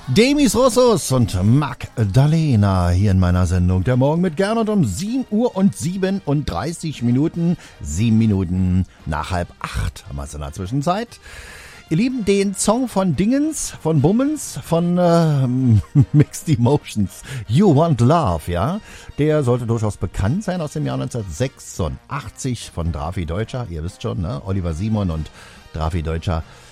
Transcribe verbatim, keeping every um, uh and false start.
Demis Russos und Magdalena hier in meiner Sendung. Der Morgen mit Gernot um sieben Uhr und siebenunddreißig Minuten. Sieben Minuten nach halb acht haben wir es in der Zwischenzeit. Ihr Lieben, den Song von Dingens, von Bummens, von äh, Mixed Emotions, You Want Love, ja, der sollte durchaus bekannt sein aus dem Jahr neunzehnhundertsechsundachtzig von Drafi Deutscher. Ihr wisst schon, ne? Oliver Simon und Drafi Deutscher